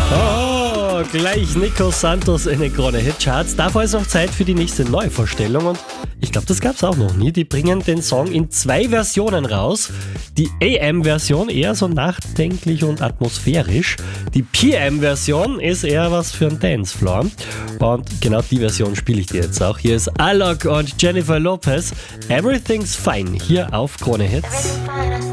Oh, gleich Nico Santos in den Krone Hitcharts. Davor ist noch Zeit für die nächste Neuvorstellung und ich glaube, das gab es auch noch nie. Die bringen den Song in 2 Versionen raus. Die AM-Version eher so nachdenklich und atmosphärisch. Die PM-Version ist eher was für einen Dancefloor. Und genau die Version spiele ich dir jetzt auch. Hier ist Alok und Jennifer Lopez. Everything's Fine hier auf Krone Hits.